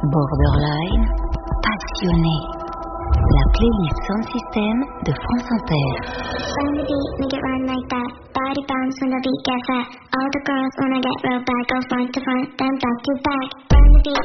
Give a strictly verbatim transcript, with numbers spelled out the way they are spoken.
Borderline, passionné. La playlist Sound System de France Inter. Bang the beat, make it run like that. Body bounce when the beat gets fat. All the girls wanna get real bad, go front to front, then back to back. Bang